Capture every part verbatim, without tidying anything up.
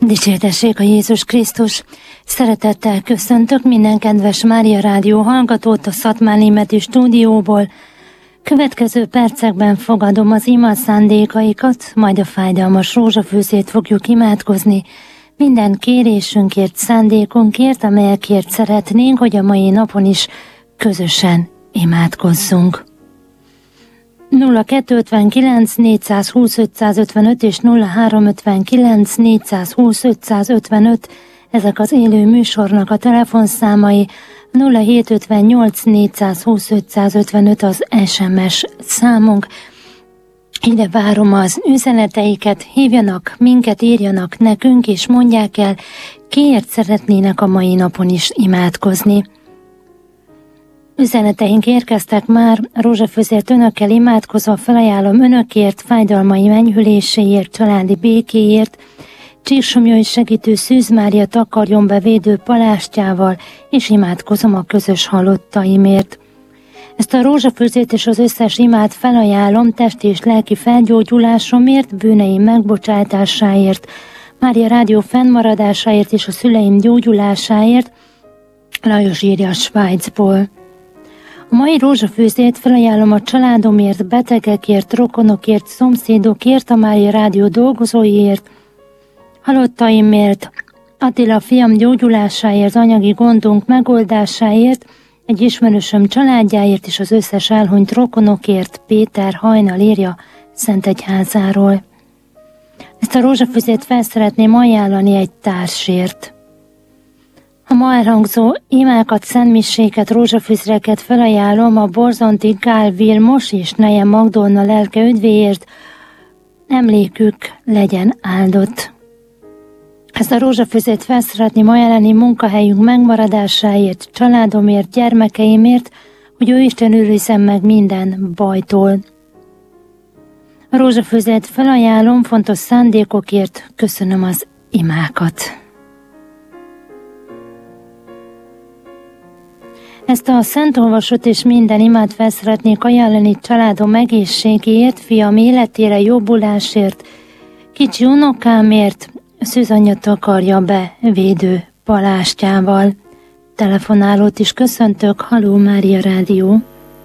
Dicsértessék a Jézus Krisztus! Szeretettel köszöntök minden kedves Mária Rádió hallgatót a Szatmári stúdióból. Következő percekben fogadom az ima szándékaikat, majd a fájdalmas rózsafűzét fogjuk imádkozni. Minden kérésünkért, szándékunkért, amelyekért szeretnénk, hogy a mai napon is közösen imádkozzunk. nulla kettő ötvenkilenc négyszázhúsz ötszázötvenöt és nulla három ötvenkilenc négyszázhúsz ötszázötvenöt, ezek az élő műsornak a telefonszámai, nulla hét ötvennyolc négyszázhúsz ötszázötvenöt az es em es számunk. Ide várom az üzeneteiket, hívjanak minket, írjanak nekünk és mondják el, kiért szeretnének a mai napon is imádkozni. Üzeneteink érkeztek már, rózsafűzért önökkel imádkozva felajánlom önökért, fájdalmai enyhüléséért, családi békéért, Csíksomlyai segítő Szűz Mária takarjon be védő palástjával, és imádkozom a közös halottaimért. Ezt a rózsafűzét és az összes imát felajánlom testi és lelki felgyógyulásomért, bűneim megbocsátásáért, Mária Rádió fennmaradásáért és a szüleim gyógyulásáért. Lajos írja Svájcból. A mai rózsafűzét felajánlom a családomért, betegekért, rokonokért, szomszédokért, a Mária Rádió dolgozóiért, halottaimért, Attila fiam gyógyulásáért, anyagi gondunk megoldásáért, egy ismerősöm családjáért és az összes elhunyt rokonokért. Péter Hajnal írja Szentegyházáról. Ezt a rózsafűzét fel szeretném ajánlani egy társért. A ma elhangzó imákat, szentmiséket, rózsafűzreket felajánlom a Borzonti Gál Vilmos és Neje Magdolna lelke üdvéért, emlékük legyen áldott. Ezt a rózsafűzét fel szeretném ajánlani munkahelyünk megmaradásáért, családomért, gyermekeimért, hogy ő Isten őrizzen meg minden bajtól. A rózsafűzét felajánlom fontos szándékokért, köszönöm az imákat. Ezt a szentolvasót és minden imát fel szeretnék ajánlani családom egészségéért, fiam életére, jobbulásért, kicsi unokámért, Szűzanyja takarja be védő palástjával. Telefonálót is köszöntök, halló Mária Rádió.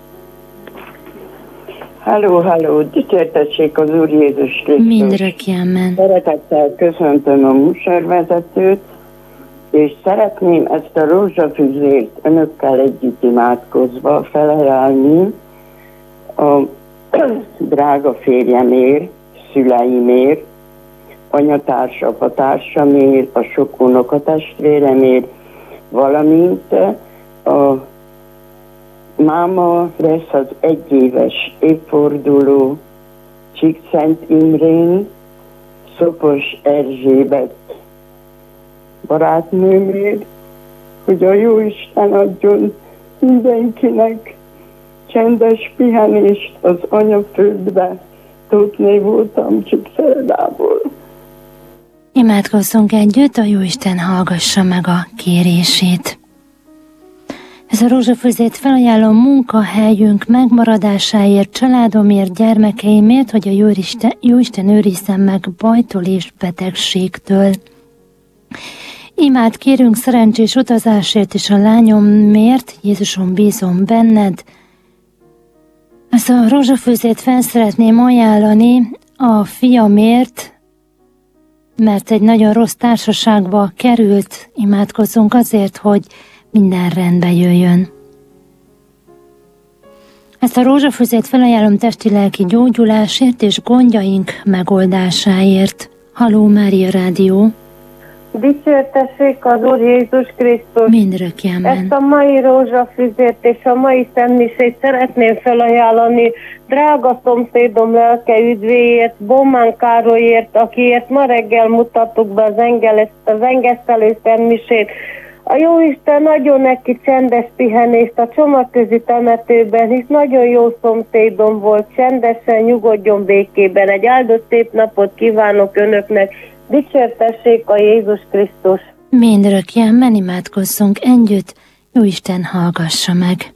Halló, halló, dicsértessék az Úr Jézus Krisztus. Mindrökjánmen. Szeretettel köszöntöm a műsorvezetőt, és szeretném ezt a rózsafűzést önökkel együtt imádkozva felajánlani a drága férjemért, szüleimért, anyatársa, apatársamért, a sok unokatestvéremért, valamint a máma lesz az egyéves évforduló Csíkszent Imrén, Szopos Erzsébet barátnőmért, hogy a Jóisten adjon mindenkinek csendes pihenést az anyaföldbe. Tótné voltam Csíkszeredából. Imádkozzunk együtt, a Jóisten hallgassa meg a kérését. Ez a rózsafűzét felajánlom munkahelyünk megmaradásáért, családomért, gyermekeimért, hogy a Jóisten, Jóisten őrizzen meg bajtól és betegségtől. Imát kérünk szerencsés utazásért és a lányomért, Jézusom, bízom benned. Ezt a rózsafűzét fel szeretném ajánlani a fiamért, mert egy nagyon rossz társaságba került. Imádkozzunk azért, hogy minden rendbe jöjjön. Ezt a rózsafűzét felajánlom testi-lelki gyógyulásért és gondjaink megoldásáért. Halló Mária Rádió! Dicsértessék az Úr Jézus Krisztus! Mindrökjánmen. Ezt a mai rózsafűzét és a mai szentmisét szeretném felajánlani drága szomszédom lelke üdvéért, Bomán Károlyért, akiért ma reggel mutattuk be az, engel, az engesztelő szentmisét. A Jóisten adjon neki csendes pihenést a csomagközi temetőben, hisz nagyon jó szomszédom volt, csendesen nyugodjon békében. Egy áldott szép napot kívánok önöknek, dicsértessék a Jézus Krisztus! Mindrökjánmen imádkozzunk együtt, Jóisten hallgassa meg!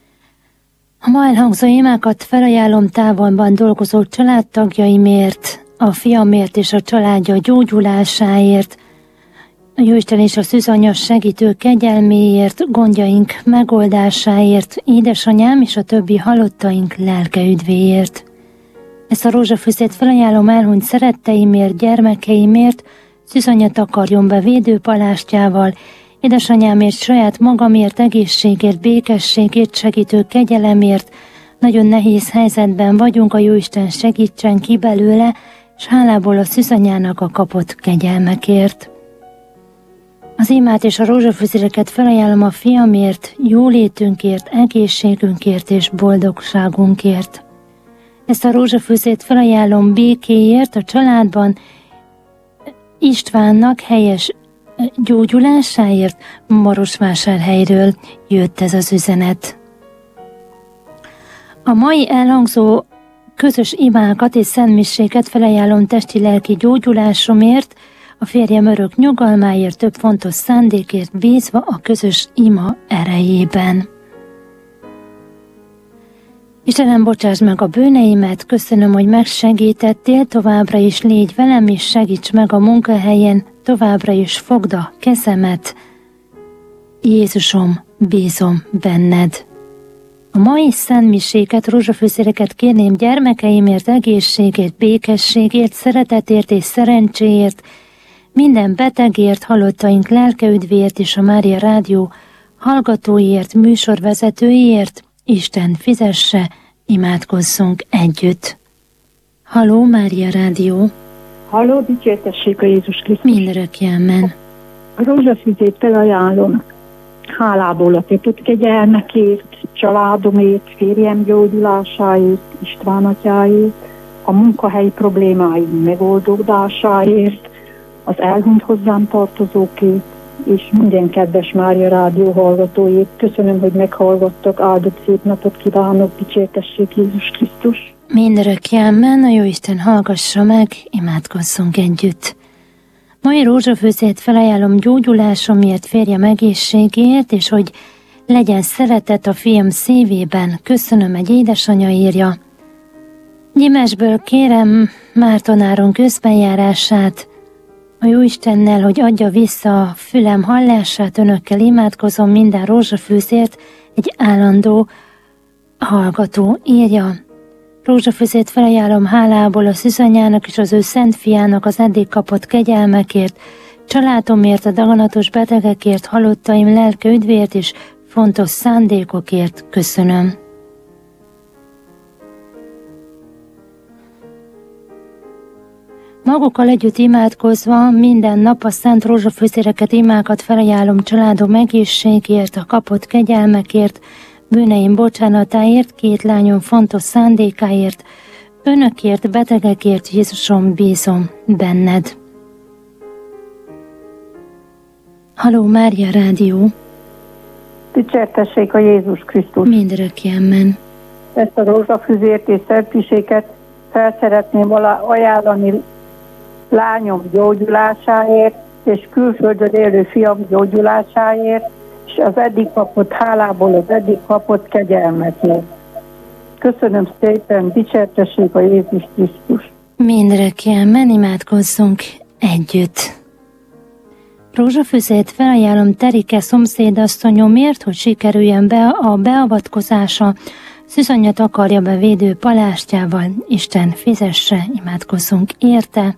A ma elhangzó imákat felajánlom távolban dolgozó családtagjaimért, a fiamért és a családja gyógyulásáért, a Jóisten és a szűzanya segítő kegyelméért, gondjaink megoldásáért, édesanyám és a többi halottaink lelke üdvéért. Ezt a rózsafüzet felajánlom elhunyt szeretteimért, gyermekeimért, szűzanya takarjon be védőpalástjával, édesanyámért, saját magamért, egészségért, békességért, segítő kegyelemért. Nagyon nehéz helyzetben vagyunk, a Jóisten segítsen ki belőle, és hálából a szűzanyának a kapott kegyelmekért. Az imát és a rózsafüzéreket felajánlom a fiamért, jólétünkért, egészségünkért és boldogságunkért. Ezt a rózsafüzét felajánlom békéért a családban, Istvánnak helyes gyógyulásáért. Marosvásárhelyről jött ez az üzenet. A mai elhangzó közös imákat és szentmiséket felajánlom testi-lelki gyógyulásomért, a férjem örök nyugalmáért, több fontos szándékért bízva a közös ima erejében. Istenem, bocsáss meg a bűneimet, köszönöm, hogy megsegítettél, továbbra is légy velem, és segíts meg a munkahelyen, továbbra is fogd a kezemet. Jézusom, bízom benned. A mai szentmiséket, rózsafűzéreket kérném gyermekeimért, egészségért, békességért, szeretetért és szerencséért, minden betegért, halottaink lelkeüdvéért és a Mária Rádió hallgatóiért, műsorvezetőiért. Isten fizesse, imádkozzunk együtt. Halló, Mária Rádió! Halló, dicsértessék a Jézus Krisztus! Mindörökjelmen! A rózsafüzét felajánlom hálából a kötött kegyelmekért, családomért, férjem gyógyulásáért, István atyáért, a munkahelyi problémáim megoldódásáért, az elhunyt hozzám tartozókért, és minden kedves Mária Rádió hallgatóért. Köszönöm, hogy meghallgattak, áldott szép napot kívánok, dicsértessék Jézus Krisztus! Mindörökjelmen a Jóisten hallgassa meg, imádkozzunk együtt. Mai rózsafűzét felajánlom gyógyulásomért, férjem egészségért, és hogy legyen szeretet a fiam szívében. Köszönöm, egy édesanyja írja. Gyimesből kérem Mártonáron közbenjárását, a Jóistennel, hogy adja vissza a fülem hallását, önökkel imádkozom minden rózsafűzért, egy állandó hallgató írja. Rózsafűzét felajánlom hálából a szűzanyának és az ő szent fiának az eddig kapott kegyelmekért, családomért, a daganatos betegekért, halottaim lelke üdvért és fontos szándékokért köszönöm. Magukkal együtt imádkozva minden nap a szent rózsafűzéreket, imákat felajánlom családom egészségért, a kapott kegyelmekért, bűneim bocsánatáért, két lányom fontos szándékáért, önökért, betegekért, Jézusom, bízom benned. Halló, Mária Rádió! Dicsértessék a Jézus Krisztus! Mindörökjelmen! Ezt a rózsafüzért és szentmiséket fel szeretném ajánlani lányom gyógyulásáért, és külföldön élő fiam gyógyulásáért, és az eddig kapott hálából az eddig kapott kegyelmekért. Köszönöm szépen, dicsértessék a Jézus Krisztus! Mindörökjelmen imádkozzunk együtt. Rózsafűzét felajánlom Terike szomszédasszonyomért, hogy sikerüljen be a beavatkozása, szűzanya takarja be védő palástjával, Isten fizesse, imádkozzunk érte.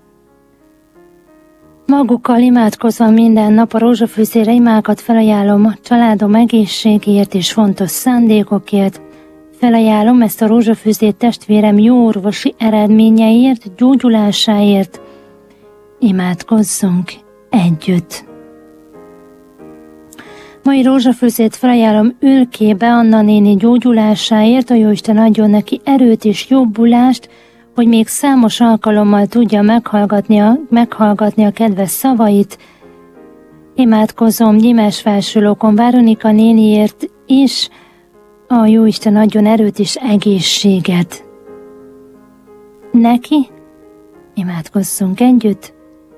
Magukkal imádkozva minden nap a rózsafűzére imákat felajánlom a családom egészségért és fontos szándékokért. Felajánlom ezt a rózsafűzét testvérem jó orvosi eredményeiért, gyógyulásáért. Imádkozzunk együtt. Mai rózsafűzét felajánlom Ülkébe Anna néni gyógyulásáért, a Jóisten adjon neki erőt és jobbulást, hogy még számos alkalommal tudja meghallgatni a, meghallgatni a kedves szavait. Imádkozom Gyimesfelsőlókon Veronika néniért is, a Jóisten adjon erőt és egészséget. Neki imádkozzunk együtt.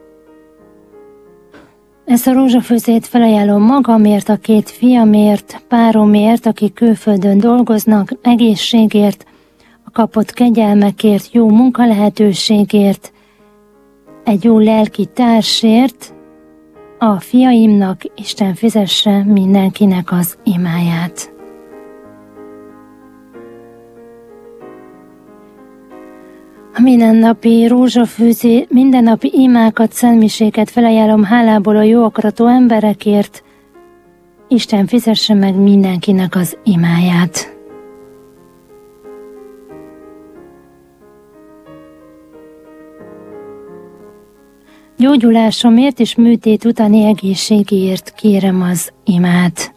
Ezt a rózsafűzét felajánlom magamért, a két fiamért, páromért, akik külföldön dolgoznak, egészségért, a kapott kegyelmekért, jó munkalehetőségért, egy jó lelki társért, a fiaimnak Isten fizesse mindenkinek az imáját. A mindennapi rózsafűzé, mindennapi imákat, szentmiséket felajánlom hálából a jó akaratú emberekért, Isten fizesse meg mindenkinek az imáját. Gyógyulásomért és műtét utáni egészségért kérem az imát.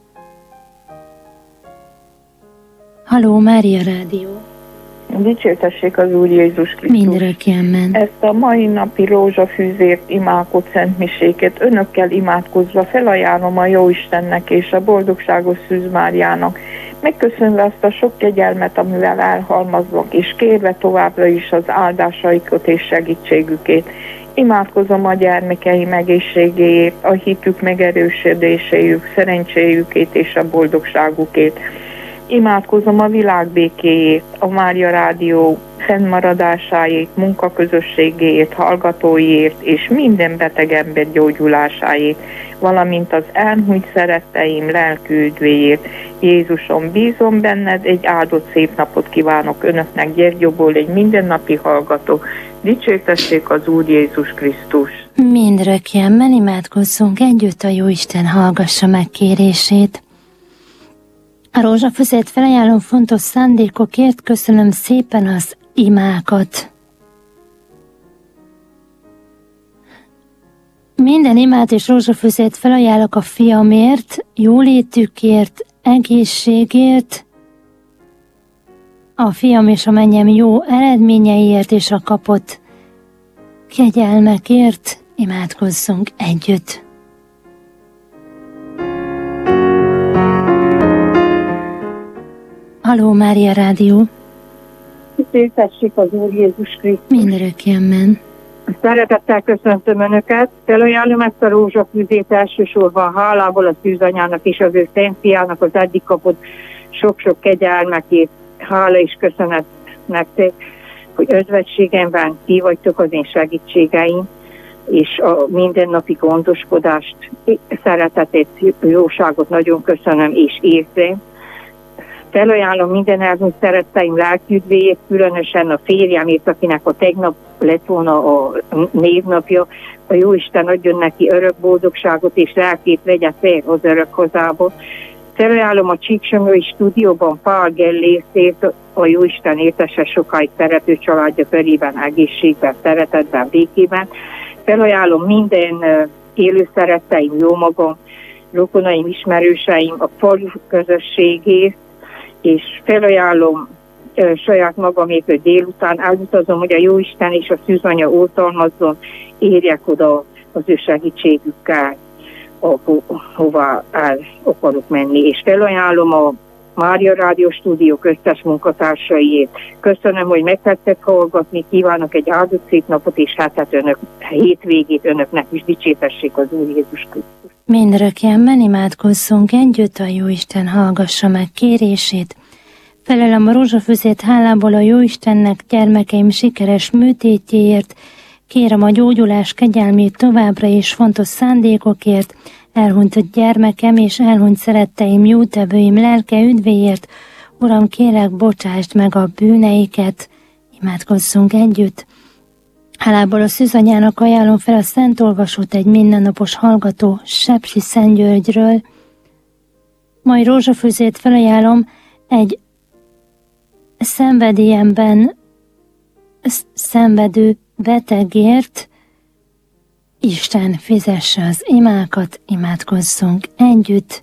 Halló, Mária Rádió! Dicsértessék az Úr Jézus Krisztus! Mindörökkénmen. Ezt a mai napi rózsafűzért imádkozott szentmiséket önökkel imádkozva felajánlom a Jóistennek és a boldogságos Szűz Máriának, megköszönve azt a sok kegyelmet, amivel elhalmaznak, és kérve továbbra is az áldásaikat és segítségükét. Imádkozom a gyermekeim egészségéért, a hitük megerősödéséjük, szerencséjükét és a boldogságukét. Imádkozom a világ békéjét, a Mária Rádió fennmaradásáért, munkaközösségéért, hallgatóiért és minden beteg ember gyógyulásáért, valamint az elhunyt szeretteim lelkű üdvéért. Jézusom, bízom benned, egy áldott szép napot kívánok önöknek, Gyergyóból egy mindennapi hallgató. Dicsértessék az Úr Jézus Krisztus! Mindörökkémen imádkozzunk együtt, a Jóisten hallgassa meg kérését. A rózsafűzért felajánlom fontos szándékokért, köszönöm szépen az imákat. Minden imát és rózsafűzért felajánlok a fiamért, jólétükért, egészségért, a fiam és a mennyem jó eredményeiért és a kapott kegyelmekért imádkozzunk együtt. Halló, Mária Rádió! Dicsértessék az Úr Jézus Krisztus! Mindörökkémen. Szeretettel köszöntöm Önöket. Felajánlom ezt a rózsafűzét elsősorban hálából a Szűzanyának és az ő szent fiának az eddig kapott sok-sok kegyelmekét. Hála és köszönet nektek, hogy özvegységemben ti vagytok az én segítségeim, és a mindennapi gondoskodást, szeretetét, jóságot nagyon köszönöm és érzem. Felajánlom minden elhunyt szeretteim lelküdvéjét, különösen a férjemért, akinek a tegnap lett volna a névnapja. A Jóisten adjon neki örök boldogságot, és lelkét vegye fel az örök hazába. Felajánlom a Csíksomlyói stúdióban Pál Gellészét, a Jóisten értesse sokáig szerető családja körében, egészségben, szeretetben, békében. Felajánlom minden élő szeretteim, jó magam, rokonaim, ismerőseim, a falu közösségét, és felajánlom e, saját magamét, hogy délután elutazom, hogy a Jóisten és a Szűzanya oltalmazzon, érjek oda az ő segítségükkel, aho, hová el akarok menni. És felajánlom a Mária Rádió stúdió köztes munkatársaiét. Köszönöm, hogy megtettek hallgatni, kívánok egy áldott szép napot, és hát önök, hétvégét önöknek is, dicsértessék az Úr Jézus Krisztus. Mindörökkémen imádkozzunk együtt, a Jóisten hallgassa meg kérését. Felelem a rózsafűzét hálából a Jóistennek, gyermekeim sikeres műtétjéért, kérem a gyógyulás kegyelmét továbbra is fontos szándékokért, elhunyt gyermekem és elhunyt szeretteim, jótevőim lelke üdvéért. Uram, kérlek, bocsásd meg a bűneiket, imádkozzunk együtt. Hálából a Szűzanyának ajánlom fel a Szent Olvasót, egy mindennapos hallgató Sepsi Szentgyörgyről. Mai rózsafűzét felajánlom egy szenvedélyemben szenvedő betegért. Isten fizesse az imákat, imádkozzunk együtt.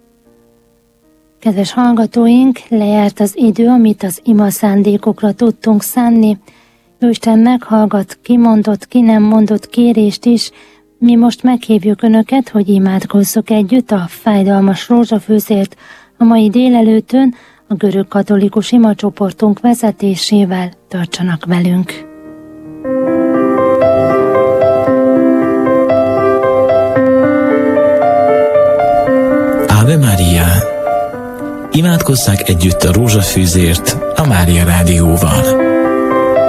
Kedves hallgatóink, lejárt az idő, amit az ima szándékokra tudtunk szánni. Jóisten meghallgat kimondott, ki nem mondott kérést is. Mi most meghívjuk Önöket, hogy imádkozzuk együtt a fájdalmas rózsafűzért a mai délelőttön a görög katolikus imacsoportunk vezetésével. Tartsanak velünk! Ave Maria! Imádkozzák együtt a rózsafűzért a Mária Rádióval.